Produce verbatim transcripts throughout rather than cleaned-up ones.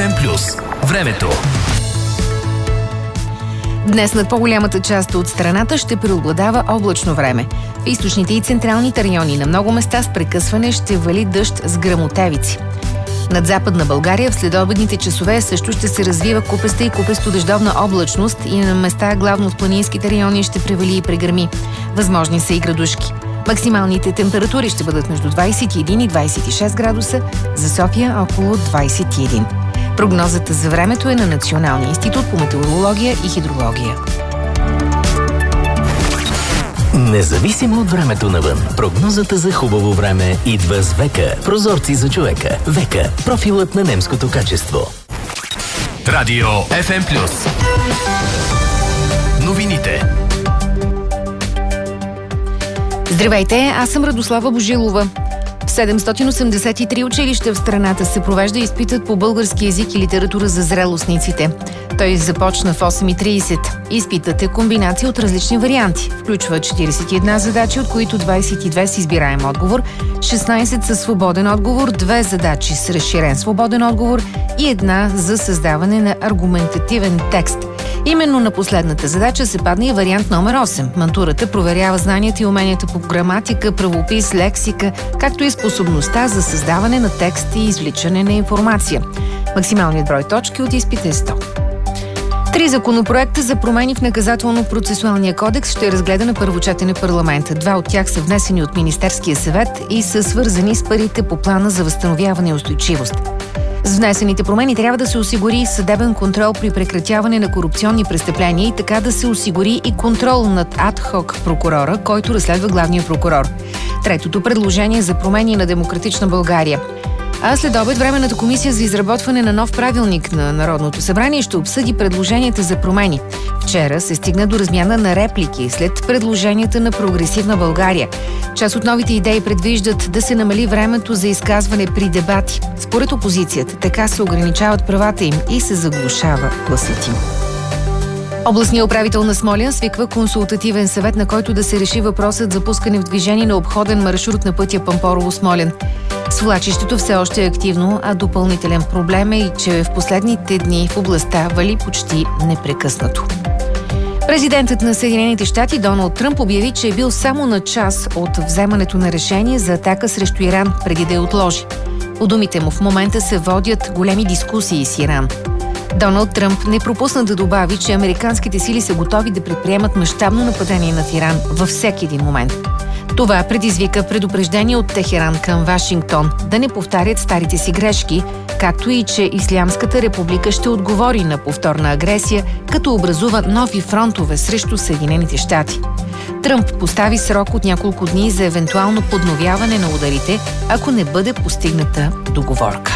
Еф Ем плюс. Времето. Днес над по-голямата част от страната ще преобладава облачно време. В източните и централните райони на много места с прекъсване ще вали дъжд с гръмотевици. Над Западна България в следобедните часове също ще се развива купеста и купесто-дъждовна облачност и на места, главно в планинските райони, ще превали и прегърми. Възможни са и градушки. Максималните температури ще бъдат между двадесет и един и двадесет и шест градуса, за София около двадесет и един. Прогнозата за времето е на Националния институт по метеорология и хидрология. Независимо от времето навън, прогнозата за хубаво време идва с Века. Прозорци за човека. Века. Профилът на немското качество. Радио Еф Ем плюс. Новините. Здравейте, аз съм Радослава Божилова. В седемстотин осемдесет и три училища в страната се провежда изпитът по български език и литература за зрелостниците. Той започна в осем и тридесет. Изпитът е комбинация от различни варианти. Включва четиридесет и една задачи, от които двадесет и две с избираем отговор, шестнадесет със свободен отговор, две задачи с разширен свободен отговор и една за създаване на аргументативен текст. Именно на последната задача се падна и вариант номер осем. Мантурата проверява знанията и уменията по граматика, правопис, лексика, както и способността за създаване на текст и извличане на информация. Максималният брой точки от изпита е сто. Три законопроекта за промени в наказателно-процесуалния кодекс ще разгледа на първо четене парламента. Два от тях са внесени от Министерския съвет и са свързани с парите по плана за възстановяване и устойчивост. С внесените промени трябва да се осигури съдебен контрол при прекратяване на корупционни престъпления и така да се осигури и контрол над адхок прокурора, който разследва главния прокурор. Третото предложение за промени на Демократична България. А след обед Временната комисия за изработване на нов правилник на Народното събрание ще обсъди предложенията за промени. Вчера се стигна до размяна на реплики след предложенията на Прогресивна България. Част от новите идеи предвиждат да се намали времето за изказване при дебати. Според опозицията, така се ограничават правата им и се заглушава гласът им. Областният управител на Смолян свиква консултативен съвет, на който да се реши въпросът за пускане в движение на обходен маршрут на пътя Пампорово-Смолян. Свлачището все още е активно, а допълнителен проблем е и че в последните дни в областта вали почти непрекъснато. Президентът на Съединените щати Доналд Тръмп обяви, че е бил само на час от вземането на решение за атака срещу Иран, преди да я отложи. По думите му в момента се водят големи дискусии с Иран. Доналд Тръмп не пропусна да добави, че американските сили са готови да предприемат мащабно нападение над Иран във всеки един момент. Това предизвика предупреждение от Техеран към Вашингтон да не повтарят старите си грешки, както и че Ислямската република ще отговори на повторна агресия, като образува нови фронтове срещу Съединените щати. Тръмп постави срок от няколко дни за евентуално подновяване на ударите, ако не бъде постигната договорка.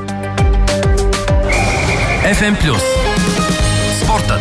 Еф Ем плюс. Спортът.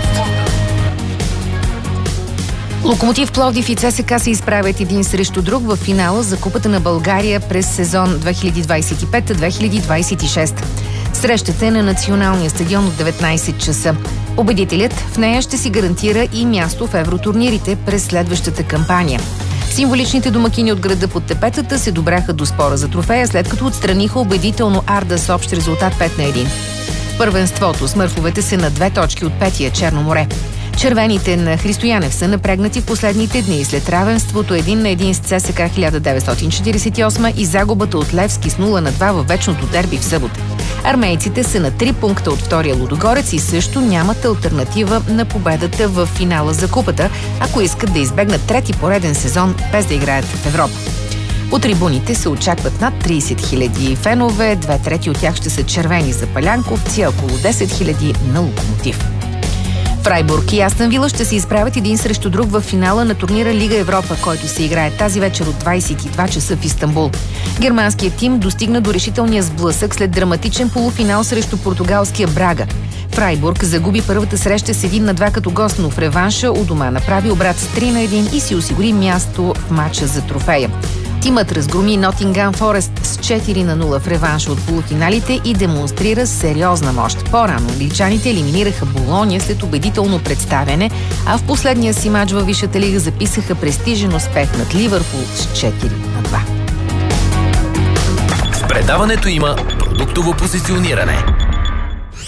Локомотив Пловдив и ЦСКА се изправят един срещу друг в финала за Купата на България през сезон две хиляди двадесет и пета - две хиляди двадесет и шеста. Срещата е на националния стадион от деветнадесет часа. Победителят в нея ще си гарантира и място в евротурнирите през следващата кампания. Символичните домакини от града под тепетата се добраха до спора за трофея, след като отстраниха убедително Арда с общ резултат пет на едно. В първенството смърфовете са на две точки от петия Черно море. Червените на Христо Янев са напрегнати в последните дни след равенството един на един с ЦСКА хиляда деветстотин четиридесет и осма и загубата от Левски с нула на два във вечното дерби в събота. Армейците са на три пункта от втория Лудогорец и също нямат алтернатива на победата в финала за Купата, ако искат да избегнат трети пореден сезон без да играят в Европа. По трибуните се очакват над тридесет хиляди фенове, две трети от тях ще са червени за палянковци, около десет хиляди на Локомотив. Фрайбург и Астън Вила ще се изправят един срещу друг в финала на турнира Лига Европа, който се играе тази вечер от двадесет и два часа в Истанбул. Германският тим достигна до решителния сблъсък след драматичен полуфинал срещу португалския Брага. Фрайбург загуби първата среща с един на два като гост, но в реванша у дома направи обрат с три на едно и си осигури място в матча за трофея. Тимът разгроми Нотингъм Форест с четири на нула в реванша от полуфиналите и демонстрира сериозна мощ. По-рано англичаните елиминираха Болония след убедително представяне, а в последния си матч във Висшата лига записаха престижен успех над Ливърпул с четири на два. В предаването има продуктово позициониране.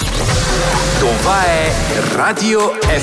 Това е Радио Еф